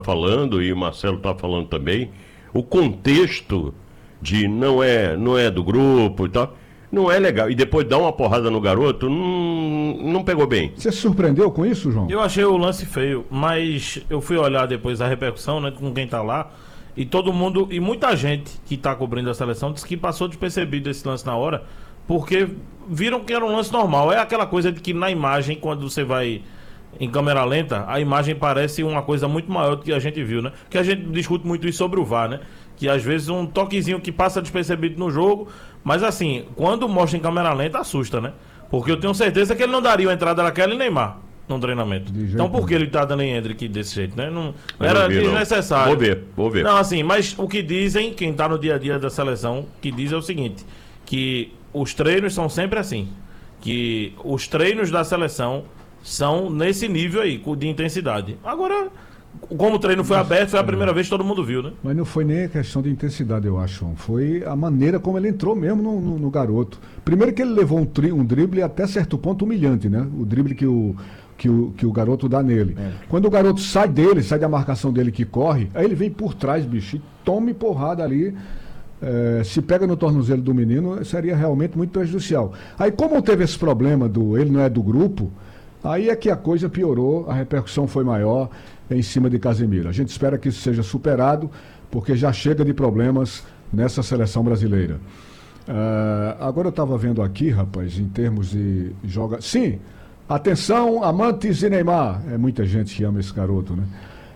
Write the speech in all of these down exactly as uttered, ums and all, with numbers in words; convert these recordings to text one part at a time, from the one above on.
falando, e o Marcelo está falando também, o contexto de não é, não é do grupo e tal, não é legal. E depois dar uma porrada no garoto, não, não pegou bem. Você se surpreendeu com isso, João? Eu achei o lance feio, mas eu fui olhar depois a repercussão, né, com quem tá lá, e todo mundo, e muita gente que tá cobrindo a seleção disse que passou despercebido esse lance na hora, porque viram que era um lance normal. É aquela coisa de que na imagem, quando você vai em câmera lenta, a imagem parece uma coisa muito maior do que a gente viu, né? Que a gente discute muito isso sobre o V A R, né? Que às vezes um toquezinho que passa despercebido no jogo, mas assim, quando mostra em câmera lenta, assusta, né? Porque eu tenho certeza que ele não daria a entrada daquela em Neymar no treinamento. Então por que ele tá dando em Endrick desse jeito, né? Não, era vi, desnecessário. Não. Vou ver, vou ver. Não, assim, mas o que dizem, quem tá no dia a dia da seleção, que diz é o seguinte, que os treinos são sempre assim, que os treinos da seleção são nesse nível aí, de intensidade. Agora, como o treino foi aberto, foi a primeira vez que todo mundo viu, né? Mas não foi nem a questão de intensidade, eu acho. Foi a maneira como ele entrou mesmo no, no, no garoto. Primeiro que ele levou um, tri, um drible até certo ponto humilhante, né? O drible que o, que o, que o garoto dá nele. É. Quando o garoto sai dele, sai da marcação dele que corre, aí ele vem por trás, bicho, e tome porrada ali. É, se pega no tornozelo do menino, seria realmente muito prejudicial. Aí como teve esse problema do ele não é do grupo, aí é que a coisa piorou, a repercussão foi maior em cima de Casemiro. A gente espera que isso seja superado, porque já chega de problemas nessa seleção brasileira. Uh, agora eu estava vendo aqui, rapaz, em termos de joga... Sim, atenção, amantes de Neymar. É muita gente que ama esse garoto, né?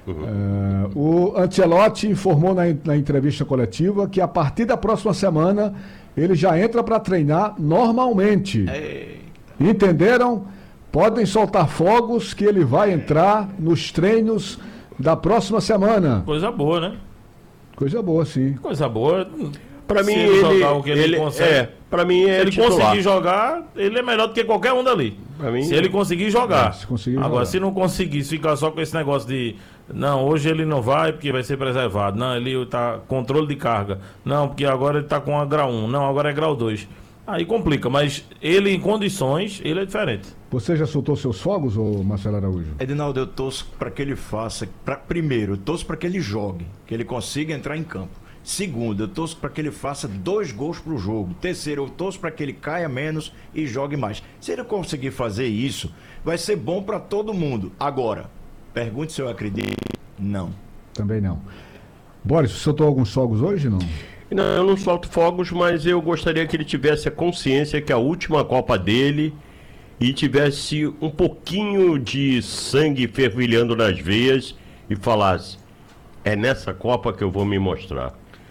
Uhum. Uh, o Ancelotti informou na, na entrevista coletiva que a partir da próxima semana ele já entra para treinar normalmente. Ei. Entenderam? Podem soltar fogos que ele vai entrar nos treinos da próxima semana. Coisa boa, né? Coisa boa, sim. Coisa boa. Para mim, ele, jogar o que ele, ele consegue. É, para mim é Se ele titular. conseguir jogar, ele é melhor do que qualquer um dali. Pra mim, se ele conseguir jogar. É, se conseguir Agora, jogar. Se não conseguir, se ficar só com esse negócio de não, hoje ele não vai porque vai ser preservado. Não, ele tá controle de carga. Não, porque agora ele tá com a grau um. Não, agora é grau dois. Aí complica, mas ele em condições, ele é diferente. Você já soltou seus fogos, ou Marcelo Araújo? Edinaldo, eu torço para que ele faça, pra, primeiro, eu torço para que ele jogue, que ele consiga entrar em campo. Segundo, eu torço para que ele faça dois gols pro jogo. Terceiro, eu torço para que ele caia menos e jogue mais. Se ele conseguir fazer isso, vai ser bom para todo mundo. Agora, pergunte se eu acredito. Não. Também não. Boris, você soltou alguns fogos hoje, não? Não, eu não solto fogos, mas eu gostaria que ele tivesse a consciência que a última Copa dele e tivesse um pouquinho de sangue fervilhando nas veias e falasse: é nessa Copa que eu vou me mostrar.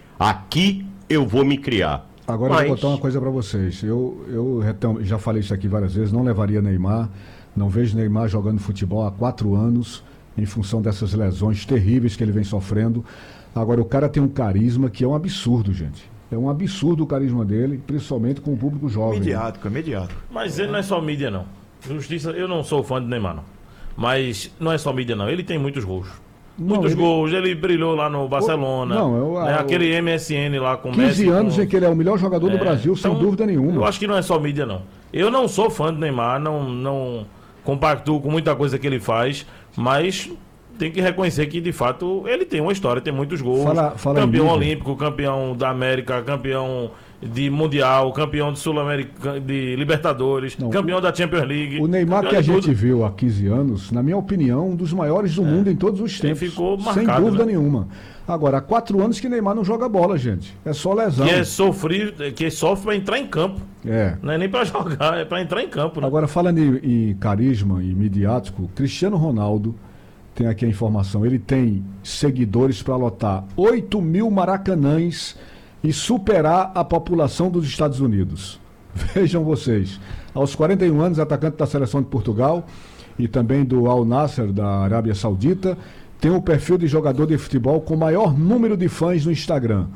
Aqui eu vou me criar. Agora mas... eu vou botar uma coisa para vocês. Eu, eu já falei isso aqui várias vezes, não levaria Neymar. Não vejo Neymar jogando futebol há quatro anos em função dessas lesões terríveis que ele vem sofrendo. Agora, o cara tem um carisma que é um absurdo, gente. É um absurdo o carisma dele, principalmente com o público jovem. Mediático, é mediático. Mas ele não é só mídia, não. Justiça, eu não sou fã de Neymar, não. Mas não é só mídia, não. Ele tem muitos gols. Não, muitos ele... gols. Ele brilhou lá no Barcelona. Não, eu, né? Aquele M S N lá com o Messi. quinze anos com... em que ele é o melhor jogador é, do Brasil, então, sem dúvida nenhuma. Eu acho que não é só mídia, não. Eu não sou fã de Neymar, não, não compactuo com muita coisa que ele faz, mas... tem que reconhecer que, de fato, ele tem uma história, tem muitos gols. Fala, fala campeão olímpico, campeão da América, campeão de Mundial, campeão de Sul-América, de Libertadores, Não, campeão da Champions League. O Neymar que a gente tudo. viu há quinze anos, na minha opinião, um dos maiores do é. mundo em todos os tempos. Ele ficou marcado, sem dúvida né? nenhuma. Agora, há quatro anos que Neymar não joga bola, gente. É só lesão. Que é sofrer, que sofre para entrar em campo. É. Não é nem para jogar, é para entrar em campo. Né? Agora, falando em, em carisma e midiático, Cristiano Ronaldo, tem aqui a informação, ele tem seguidores para lotar oito mil maracanãs e superar a população dos Estados Unidos. Vejam vocês, aos quarenta e um anos, atacante da seleção de Portugal e também do Al Nassr da Arábia Saudita, tem um perfil de jogador de futebol com maior número de fãs no Instagram.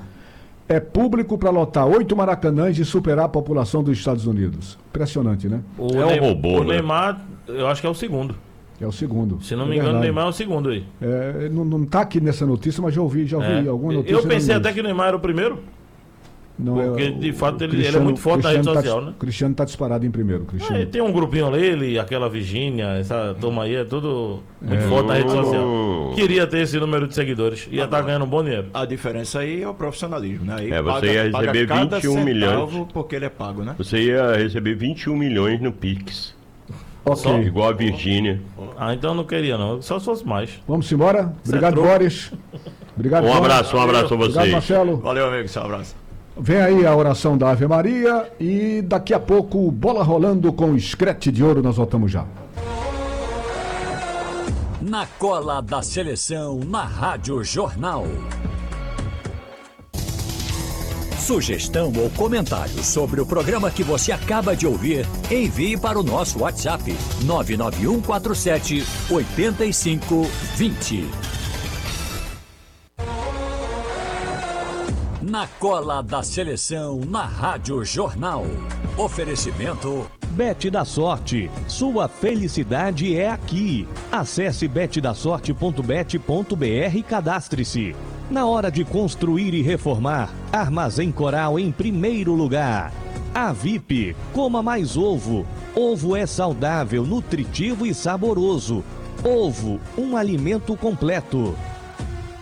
É público para lotar oito maracanãs e superar a população dos Estados Unidos. Impressionante, né? O é um robô, o né? Neymar, eu acho que é o segundo. É o segundo. Se não me é engano, o Neymar é o segundo aí. É, não, não tá aqui nessa notícia, mas já ouvi, já ouvi é. alguma notícia. Eu pensei até que o Neymar era o primeiro. Não Porque, é, de fato, o ele, ele é muito forte na rede Cristiano social, tá, né? Cristiano tá disparado em primeiro. Cristiano. É, tem um grupinho ali, ele, aquela Virgínia, essa turma aí, é tudo muito É. forte na rede Hum. social. Queria ter esse número de seguidores. Ia estar ganhando um bom dinheiro. A diferença aí é o profissionalismo, né? Aí É, você paga- ia paga receber cada vinte e um milhões. centavo porque ele é pago, né? Você ia receber vinte e um milhões no Pix. Ok. Igual a Virgínia. Ah, então eu não queria não. Só se fosse mais. Vamos embora. Obrigado, troco. Boris. Obrigado, Um João. abraço, um abraço a Obrigado, vocês. Marcelo. Valeu, amigo. Seu abraço. Vem aí a oração da Ave Maria e daqui a pouco bola rolando com o Screte de Ouro. Nós voltamos já. Na cola da seleção, na Rádio Jornal. Sugestão ou comentário sobre o programa que você acaba de ouvir, envie para o nosso WhatsApp nove nove um quatro sete oito cinco dois zero. Na cola da seleção, na Rádio Jornal. Oferecimento Bet da Sorte, sua felicidade é aqui. Acesse bet da sorte ponto bet ponto br e cadastre-se. Na hora de construir e reformar, Armazém Coral em primeiro lugar. A V I P, coma mais ovo. Ovo é saudável, nutritivo e saboroso. Ovo, um alimento completo.